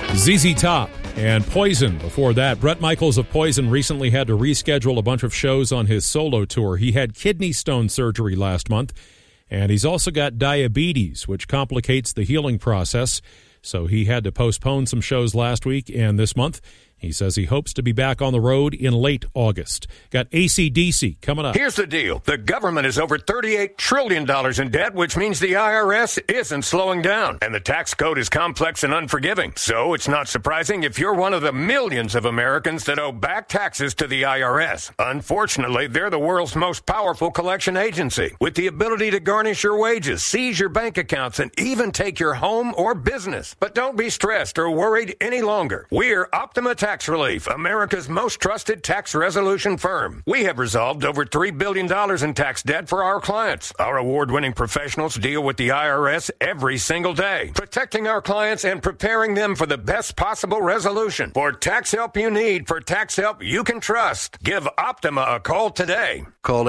ZZ Top and Poison before that. Bret Michaels of Poison recently had to reschedule a bunch of shows on his solo tour. He had kidney stone surgery last month, and he's also got diabetes, which complicates the healing process. So he had to postpone some shows last week and this month. He says he hopes to be back on the road in late August. Got AC/DC coming up. Here's the deal. The government is over $38 trillion in debt, which means the IRS isn't slowing down. And the tax code is complex and unforgiving. So it's not surprising if you're one of the millions of Americans that owe back taxes to the IRS. Unfortunately, they're the world's most powerful collection agency, with the ability to garnish your wages, seize your bank accounts, and even take your home or business. But don't be stressed or worried any longer. We're Optima Tax Relief, America's most trusted tax resolution firm. We have resolved over $3 billion in tax debt for our clients. Our award-winning professionals deal with the IRS every single day, protecting our clients and preparing them for the best possible resolution. For tax help you need, for tax help you can trust, give Optima a call today. Call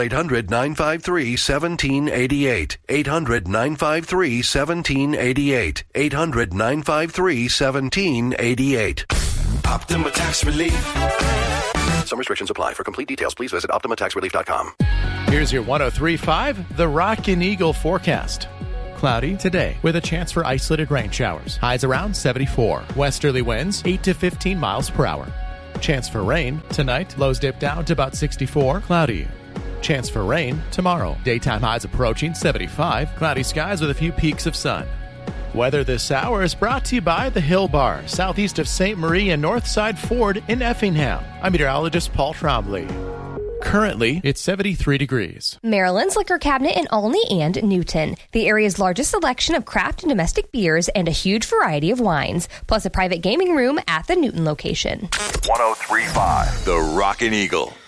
800-953-1788. 800-953-1788. 800-953-1788. Optima Tax Relief. Some restrictions apply. For complete details, please visit OptimaTaxRelief.com. Here's your 103.5, the Rockin' Eagle forecast. Cloudy today with a chance for isolated rain showers. Highs around 74. Westerly winds 8 to 15 miles per hour. Chance for rain tonight. Lows dip down to about 64. Cloudy. Chance for rain tomorrow. Daytime highs approaching 75. Cloudy skies with a few peaks of sun. Weather this hour is brought to you by the Hill Bar, southeast of St. Marie and Northside Ford in Effingham. I'm meteorologist Paul Trombley. Currently, it's 73 degrees. Maryland's Liquor Cabinet in Olney and Newton. The area's largest selection of craft and domestic beers and a huge variety of wines, plus a private gaming room at the Newton location. 103.5, the Rockin' Eagle.